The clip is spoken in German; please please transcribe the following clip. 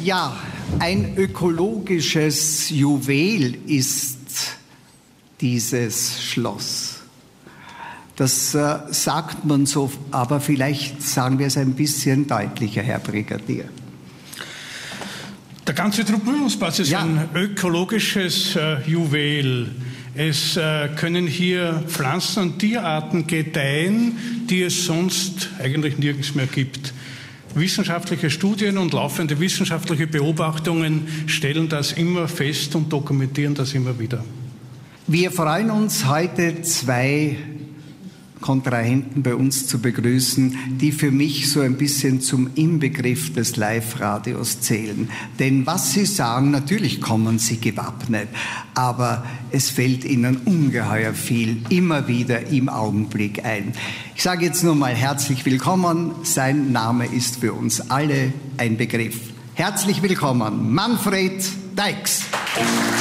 Ja, ein ökologisches Juwel ist dieses Schloss. Das sagt man so, aber vielleicht sagen wir es ein bisschen deutlicher, Herr Brigadier. Der ganze Truppenübungsplatz ist ein ökologisches Juwel. Es können hier Pflanzen- und Tierarten gedeihen, die es sonst eigentlich nirgends mehr gibt. Wissenschaftliche Studien und laufende wissenschaftliche Beobachtungen stellen das immer fest und dokumentieren das immer wieder. Wir freuen uns, heute zwei Kontrahenten bei uns zu begrüßen, die für mich so ein bisschen zum Inbegriff des Live-Radios zählen. Denn was sie sagen, natürlich kommen sie gewappnet, aber es fällt ihnen ungeheuer viel immer wieder im Augenblick ein. Ich sage jetzt nur mal herzlich willkommen. Sein Name ist für uns alle ein Begriff. Herzlich willkommen, Manfred Deix.